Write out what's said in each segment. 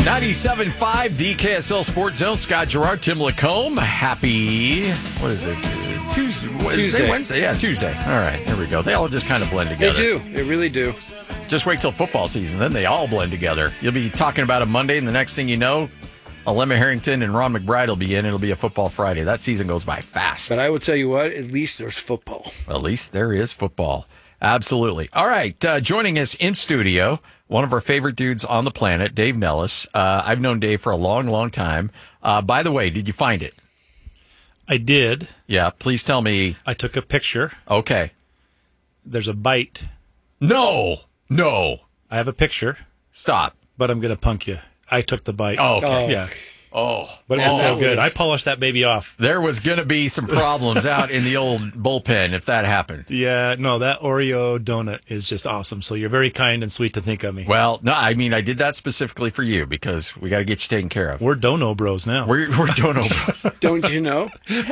97.5, the KSL Sports Zone. Scott Gerard, Tim Lacombe. Happy, what is it? Tuesday. Wednesday? Yeah, Tuesday. All right, here we go. They all just kind of blend together. They do. They really do. Just wait till football season, then they all blend together. You'll be talking about a Monday, and the next thing you know, Alema Harrington and Ron McBride will be in. It'll be a football Friday. That season goes by fast. But I will tell you what, at least there's football. At least there is football. Absolutely. All right, joining us in studio, one of our favorite dudes on the planet, Dave Nellis. I've known Dave for a long, long time. By the way, did you find it? I did. Yeah, please tell me. I took a picture. Okay. There's a bite. No. I have a picture. Stop. But I'm going to punk you. I took the bite. Oh, okay. Yeah. Oh. But it was so good. I polished that baby off. There was going to be some problems out in the old bullpen if that happened. Yeah, no, that Oreo donut is just awesome. So you're very kind and sweet to think of me. Well, no, I mean, I did that specifically for you because we got to get you taken care of. We're dono bros now. We're dono bros. Don't you know?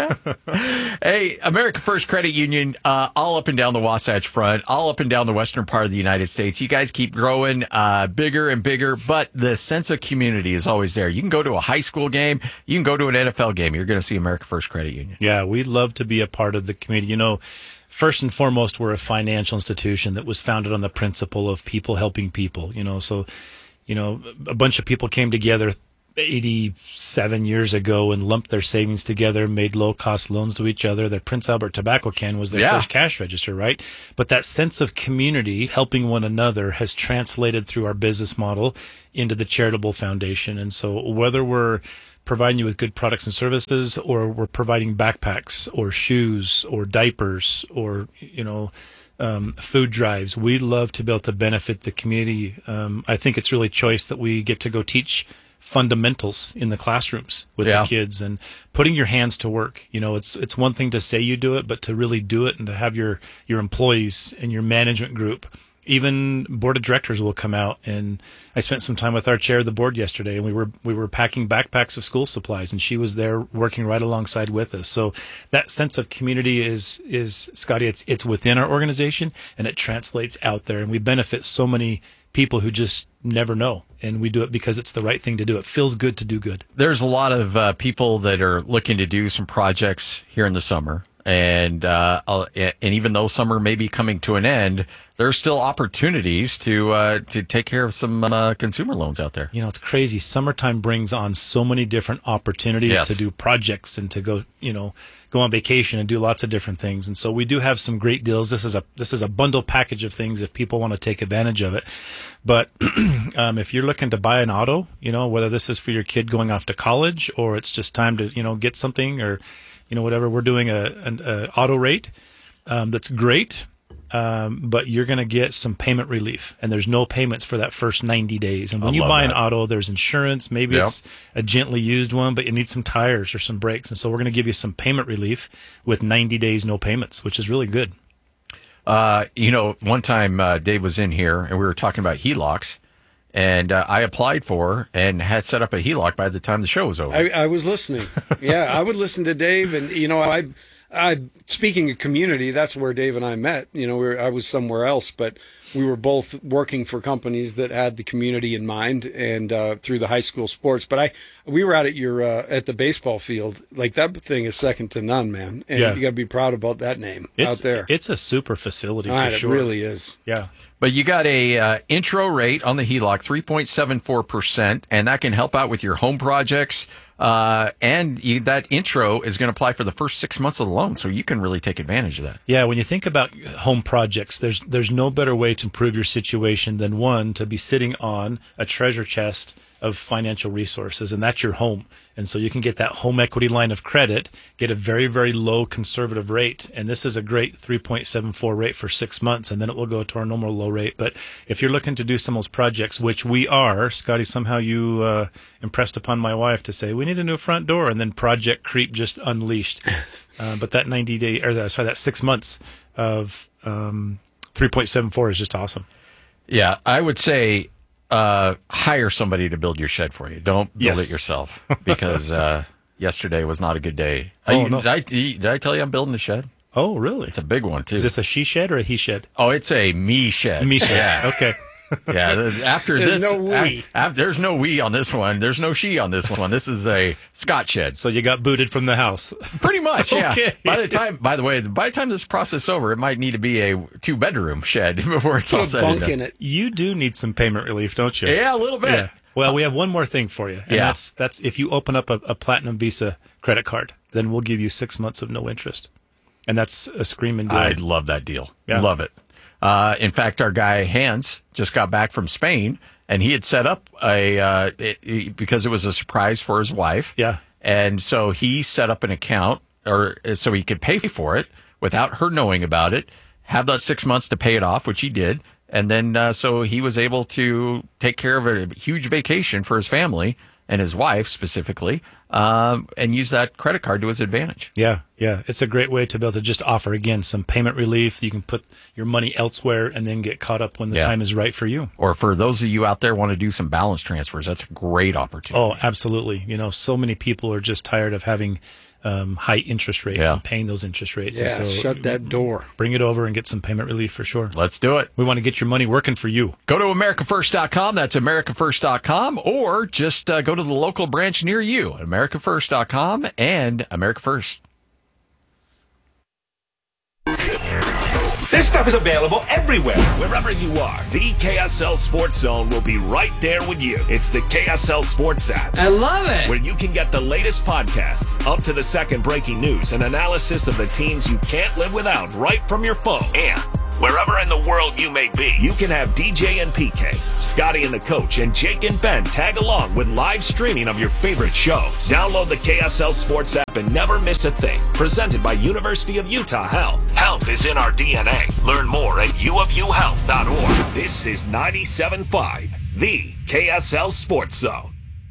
Hey, America First Credit Union, all up and down the Wasatch Front, all up and down the western part of the United States. You guys keep growing bigger and bigger, but the sense of community is always there. You can go to a high school game, you can go to an NFL game. You're going to see America First Credit Union. Yeah, we love to be a part of the community. You know, first and foremost, we're a financial institution that was founded on the principle of people helping people. You know, so, you know, a bunch of people came together 87 years ago and lumped their savings together, made low-cost loans to each other. Their Prince Albert tobacco can was their first cash register, right? But that sense of community, helping one another, has translated through our business model into the charitable foundation. And so whether we're providing you with good products and services, or we're providing backpacks or shoes or diapers or, you know, food drives, we love to be able to benefit the community. I think it's really choice that we get to go teach fundamentals in the classrooms with the kids and putting your hands to work. You know, it's one thing to say you do it, but to really do it and to have your employees and your management group, even board of directors will come out. And I spent some time with our chair of the board yesterday, and we were packing backpacks of school supplies, and she was there working right alongside with us. So that sense of community is Scotty, it's within our organization, and it translates out there, and we benefit so many people who just never know, and we do it because it's the right thing to do. It feels good to do good. There's a lot of people that are looking to do some projects here in the summer, and even though summer may be coming to an end, there's still opportunities to take care of some consumer loans out there. You know, it's crazy. Summertime brings on so many different opportunities to do projects and to go on vacation and do lots of different things. And so we do have some great deals. This is a bundle package of things if people want to take advantage of it. But if you're looking to buy an auto, you know, whether this is for your kid going off to college or it's just time to, you know, get something or, you know, whatever, we're doing an auto rate that's great. But you're going to get some payment relief, and there's no payments for that first 90 days. And when you buy an auto, there's insurance. Maybe it's a gently used one, but you need some tires or some brakes. And so we're going to give you some payment relief with 90 days, no payments, which is really good. You know, one time Dave was in here and we were talking about HELOCs, and I applied for and had set up a HELOC by the time the show was over. I was listening. Yeah, I would listen to Dave, and, you know, I speaking of community, that's where Dave and I met. You know, I was somewhere else, but we were both working for companies that had the community in mind, and through the high school sports. But we were out at your at the baseball field. Like, that thing is second to none, man. And you got to be proud about that name out there. It's a super facility for sure. It really is. Yeah. But you got a intro rate on the HELOC, 3.74%, and that can help out with your home projects. And that intro is going to apply for the first 6 months of the loan, so you can really take advantage of that. Yeah, when you think about home projects, there's no better way to improve your situation than, one, to be sitting on a treasure chest of financial resources, and that's your home. And so you can get that home equity line of credit, get a very, very low conservative rate. And this is a great 3.74 rate for 6 months, and then it will go to our normal low rate. But if you're looking to do some of those projects, which we are, Scotty, somehow you impressed upon my wife to say, we need a new front door, and then Project Creep just unleashed. But that that 6 months of 3.74 is just awesome. Yeah, I would say hire somebody to build your shed for you. Don't build it yourself, because yesterday was not a good day. No. Did I tell you I'm building a shed? Oh, really? It's a big one, too. Is this a she shed or a he shed? Oh, it's a me shed. Me shed. Yeah. Okay. Yeah, after There's this, no we. there's no we on this one. There's no she on this one. This is a Scott shed. So you got booted from the house. Pretty much, yeah. Okay. By the time this process is over, it might need to be a 2-bedroom shed before it's all Put a said and bunk done. in it. You do need some payment relief, don't you? Yeah, a little bit. Yeah. Well, we have one more thing for you. And Yeah. that's if you open up a Platinum Visa credit card, then we'll give you 6 months of no interest. And that's a screaming deal. I love that deal. Yeah. Love it. In fact, our guy Hans just got back from Spain, and he had set up because it was a surprise for his wife. Yeah. And so he set up an account so he could pay for it without her knowing about it, have that 6 months to pay it off, which he did. And then so he was able to take care of a huge vacation for his family and his wife specifically, and use that credit card to his advantage. Yeah, yeah. It's a great way to be able to just offer, again, some payment relief. You can put your money elsewhere and then get caught up when the time is right for you. Or for those of you out there want to do some balance transfers, that's a great opportunity. Oh, absolutely. So many people are just tired of having high interest rates and paying those interest rates. Yeah, And so shut that door. Bring it over and get some payment relief for sure. Let's do it. We want to get your money working for you. Go to AmericaFirst.com. That's AmericaFirst.com. Or just go to the local branch near you, AmericaFirst.com and America First. This stuff is available everywhere. Wherever you are, the KSL Sports Zone will be right there with you. It's the KSL Sports app. I love it. Where you can get the latest podcasts, up to the second breaking news, and analysis of the teams you can't live without right from your phone. And wherever in the world you may be, you can have DJ and PK, Scotty and the Coach, and Jake and Ben tag along with live streaming of your favorite shows. Download the KSL Sports app and never miss a thing. Presented by University of Utah Health. Health is in our DNA. Learn more at uofuhealth.org. This is 97.5, the KSL Sports Zone.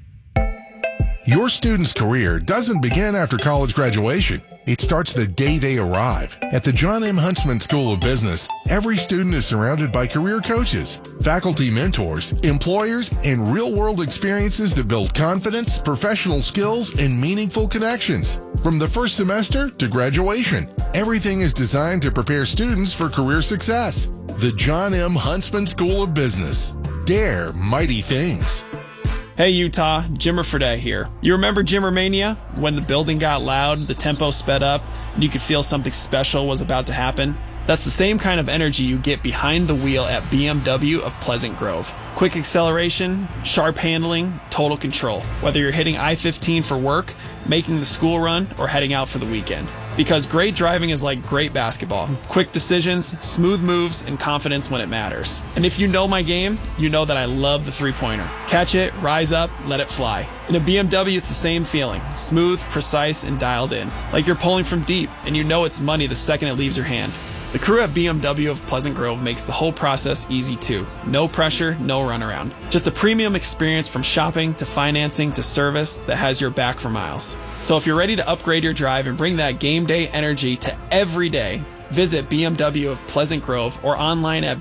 Your student's career doesn't begin after college graduation. It starts the day they arrive. At the John M. Huntsman School of Business, every student is surrounded by career coaches, faculty mentors, employers, and real-world experiences that build confidence, professional skills, and meaningful connections. From the first semester to graduation, everything is designed to prepare students for career success. The John M. Huntsman School of Business. Dare mighty things. Hey Utah, Jimmer Fredette here. You remember Jimmermania? When the building got loud, the tempo sped up, and you could feel something special was about to happen? That's the same kind of energy you get behind the wheel at BMW of Pleasant Grove. Quick acceleration, sharp handling, total control. Whether you're hitting I-15 for work, making the school run, or heading out for the weekend. Because great driving is like great basketball. Quick decisions, smooth moves, and confidence when it matters. And if you know my game, you know that I love the three-pointer. Catch it, rise up, let it fly. In a BMW, it's the same feeling. Smooth, precise, and dialed in. Like you're pulling from deep, and you know it's money the second it leaves your hand. The crew at BMW of Pleasant Grove makes the whole process easy too. No pressure, no runaround. Just a premium experience from shopping to financing to service that has your back for miles. So if you're ready to upgrade your drive and bring that game day energy to every day, visit BMW of Pleasant Grove or online at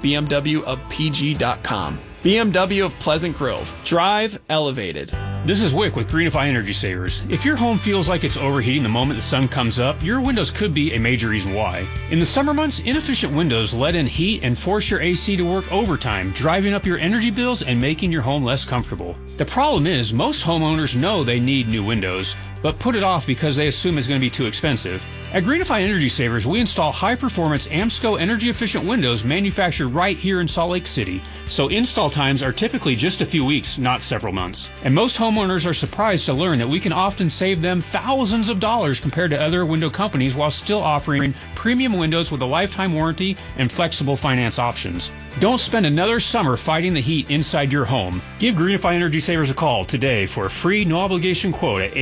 bmwofpg.com. BMW of Pleasant Grove. Drive elevated. This is Wick with Greenify Energy Savers. If your home feels like it's overheating the moment the sun comes up, your windows could be a major reason why. In the summer months, inefficient windows let in heat and force your AC to work overtime, driving up your energy bills and making your home less comfortable. The problem is, most homeowners know they need new windows, but put it off because they assume it's going to be too expensive. At Greenify Energy Savers, we install high-performance AMSCO energy-efficient windows manufactured right here in Salt Lake City, so install times are typically just a few weeks, not several months. And most homeowners are surprised to learn that we can often save them thousands of dollars compared to other window companies while still offering premium windows with a lifetime warranty and flexible finance options. Don't spend another summer fighting the heat inside your home. Give Greenify Energy Savers a call today for a free no-obligation quote at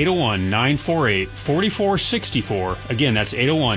801-948-4464. Again, that's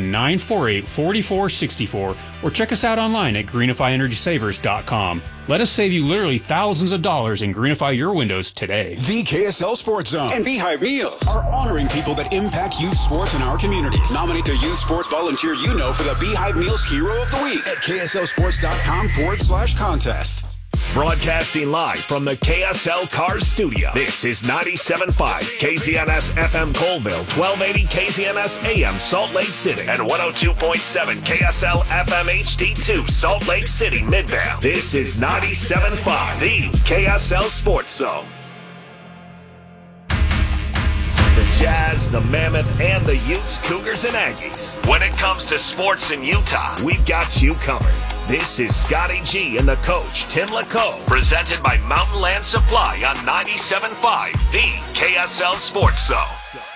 801-948-4464. Or check us out online at greenifyenergysavers.com. Let us save you literally thousands of dollars and greenify your windows today. The KSL Sports Zone and Beehive Meals are honoring people that impact youth sports in our communities. Nominate the youth sports volunteer you know for the Beehive Meals Hero of the Week at kslsports.com/contest. Broadcasting live from the KSL Cars Studio. This is 97.5 KZNS FM Colville, 1280 KZNS AM Salt Lake City, and 102.7 KSL FM HD2 Salt Lake City Midvale. This is 97.5, the KSL Sports Zone. The Jazz, the Mammoth, and the Utes, Cougars, and Aggies. When it comes to sports in Utah, we've got you covered. This is Scotty G and the coach, Tim LaCoe, presented by Mountain Land Supply on 97.5, the KSL Sports Zone.